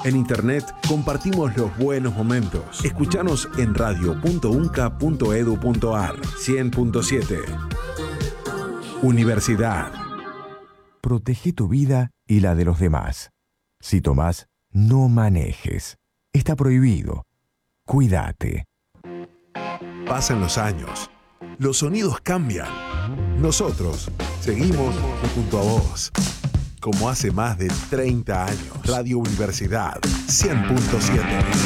En internet compartimos los buenos momentos. Escuchanos en radio.unca.edu.ar 100.7. Universidad. Protege tu vida y la de los demás. Si tomás, no manejes. Está prohibido. Cuídate. Pasan los años. Los sonidos cambian. Nosotros seguimos junto a vos. Como hace más de 30 años. Radio Universidad 100.7.